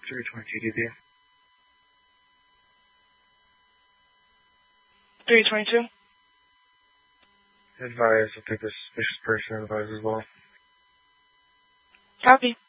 322 DB. 322. Advise, I'll take the suspicious person advice as well. Copy.